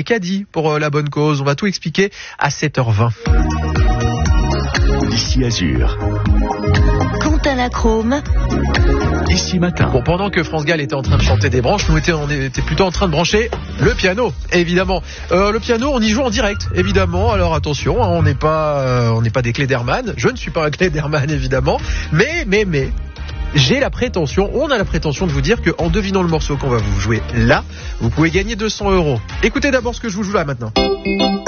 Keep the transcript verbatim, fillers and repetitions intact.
caddie pour euh, la bonne cause. On va tout expliquer à sept heures vingt. Ici Azur. Quentin Lachrome. Ici Matin. Bon, pendant que France Gall était en train de chanter des branches, nous étions, on était plutôt en train de brancher le piano, évidemment. Euh, le piano, on y joue en direct, évidemment. Alors attention, hein, on n'est pas, euh, on n'est pas des Klederman. Je ne suis pas un Klederman, évidemment. Mais, mais, mais, j'ai la prétention, on a la prétention de vous dire qu'en devinant le morceau qu'on va vous jouer là, vous pouvez gagner deux cents euros. Écoutez d'abord ce que je vous joue là maintenant.